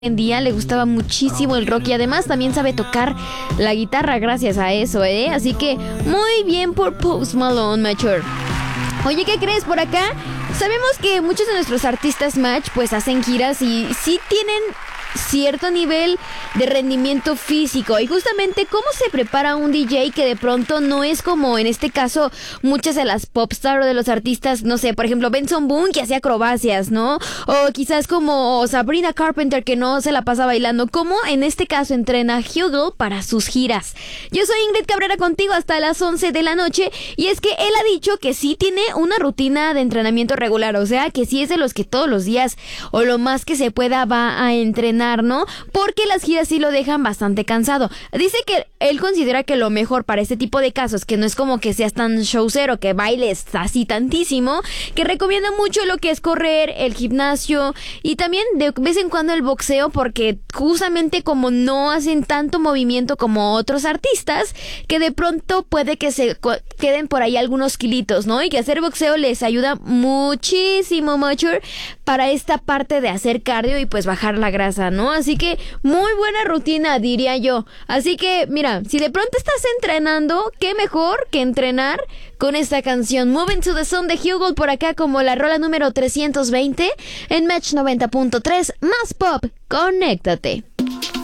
en día le gustaba muchísimo el rock y además también sabe tocar la guitarra gracias a eso, ¿eh? Así que muy bien por Post Malone, Mature. Oye, ¿qué crees por acá? Sabemos que muchos de nuestros artistas Match pues hacen giras y sí tienen cierto nivel de rendimiento físico. Y justamente cómo se prepara un DJ que de pronto no es como en este caso muchas de las popstar o de los artistas, no sé, por ejemplo Benson Boone que hacía acrobacias, ¿no? O quizás como Sabrina Carpenter que no se la pasa bailando. ¿Cómo en este caso entrena Hugo para sus giras? Yo soy Ingrid Cabrera contigo hasta las 11 de la noche y es que él ha dicho que sí tiene una rutina de entrenamiento regular, o sea que sí es de los que todos los días o lo más que se pueda va a entrenar, ¿no? Porque las giras sí lo dejan bastante cansado. Dice que él considera que lo mejor para este tipo de casos, que no es como que seas tan showcero, que bailes así tantísimo, que recomienda mucho lo que es correr, el gimnasio y también de vez en cuando el boxeo, porque justamente como no hacen tanto movimiento como otros artistas, que de pronto puede que se queden por ahí algunos kilitos, ¿no? Y que hacer boxeo les ayuda muchísimo, Mature, para esta parte de hacer cardio y pues bajar la grasa, ¿no? Así que muy buena rutina, diría yo. Así que, mira, si de pronto estás entrenando, qué mejor que entrenar con esta canción Moving to the Sun de Hugo por acá como la rola número 320 en Match 90.3, más pop, conéctate.